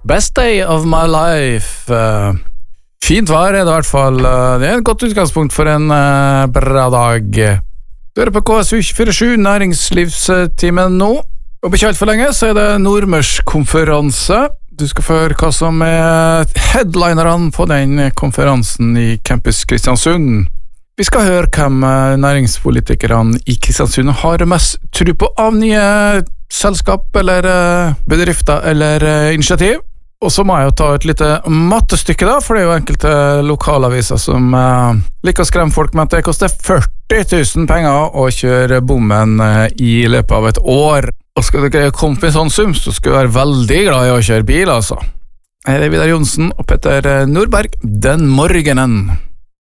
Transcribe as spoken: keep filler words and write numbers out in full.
Best day of my life. Uh, fint vær er det i hvert fall. Uh, det er et godt utgangspunkt for en uh, bra dag. Du hører på K S U tjuefire sju næringslivstimen nå. Og på ikke alt for lenge så er det Nordmørskonferanse. Du skal få høre hva som er headlinerne på den konferansen i Campus Kristiansund. Vi skal høre hvem næringspolitikerne i Kristiansund har mest tro på av nye selskap eller bedrifter eller initiativ. Og så må jeg jo ta et lite mattestykke da, for det er jo enkelte lokalaviser som eh, liker å skremme folk med at det koster førti tusen penger å kjøre bommen eh, i løpet av et år. Og skal dere komme på en sånn sum, så skal du være veldig glad i å kjøre bil, altså. Her er Vidar Jonsen og Petter Nordberg den morgenen.